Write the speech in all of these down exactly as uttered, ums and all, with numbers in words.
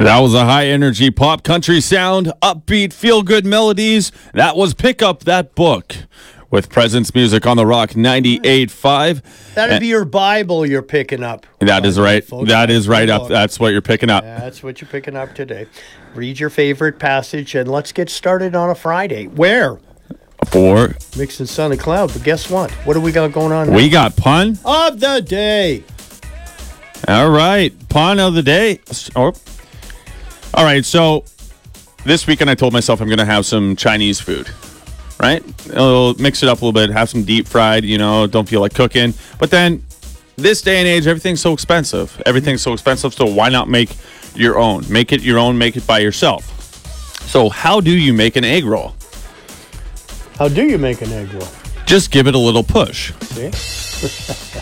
That was a high-energy pop country sound, upbeat, feel-good melodies. That was Pick Up That Book with Presence Music on the Rock ninety-eight point five. That'd be your Bible you're picking up. That is right. That is right up. That's what you're picking up. Yeah, that's what you're picking up today. Read your favorite passage, and let's get started on a Friday. Where? For Mixing Sun and Cloud. But guess what? What do we got going on now? We got pun of the day. All right. Pun of the day. Oh. All right, so this weekend I told myself I'm going to have some Chinese food, right? I'll mix it up a little bit, have some deep fried, you know, don't feel like cooking. But then this day and age, everything's so expensive. Everything's so expensive, so why not make your own? Make it your own, make it by yourself. So how do you make an egg roll? How do you make an egg roll? Just give it a little push. See?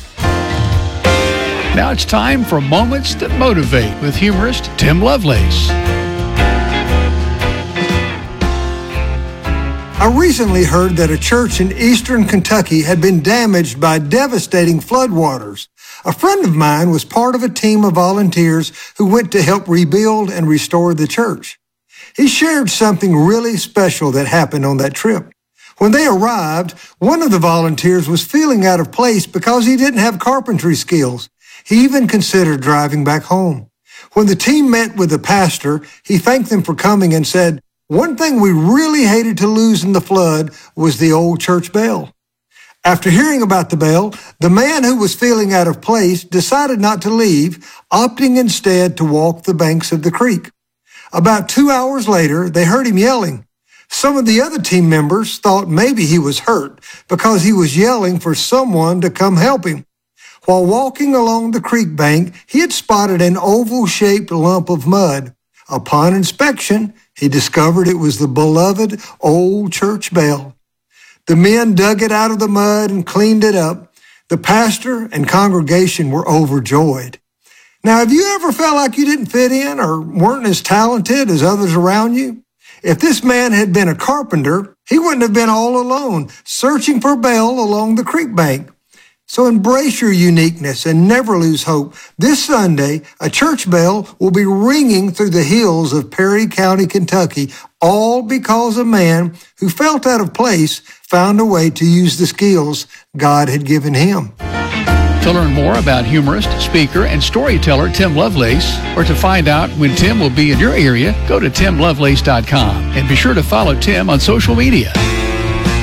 Now it's time for Moments That Motivate with humorist Tim Lovelace. I recently heard that a church in eastern Kentucky had been damaged by devastating floodwaters. A friend of mine was part of a team of volunteers who went to help rebuild and restore the church. He shared something really special that happened on that trip. When they arrived, one of the volunteers was feeling out of place because he didn't have carpentry skills. He even considered driving back home. When the team met with the pastor, he thanked them for coming and said, "One thing we really hated to lose in the flood was the old church bell." After hearing about the bell, the man who was feeling out of place decided not to leave, opting instead to walk the banks of the creek. About two hours later, they heard him yelling. Some of the other team members thought maybe he was hurt because he was yelling for someone to come help him. While walking along the creek bank, he had spotted an oval-shaped lump of mud. Upon inspection, he discovered it was the beloved old church bell. The men dug it out of the mud and cleaned it up. The pastor and congregation were overjoyed. Now, have you ever felt like you didn't fit in or weren't as talented as others around you? If this man had been a carpenter, he wouldn't have been all alone, searching for a bell along the creek bank. So embrace your uniqueness and never lose hope. This Sunday, a church bell will be ringing through the hills of Perry County, Kentucky, all because a man who felt out of place found a way to use the skills God had given him. To learn more about humorist, speaker, and storyteller Tim Lovelace, or to find out when Tim will be in your area, go to tim lovelace dot com and be sure to follow Tim on social media.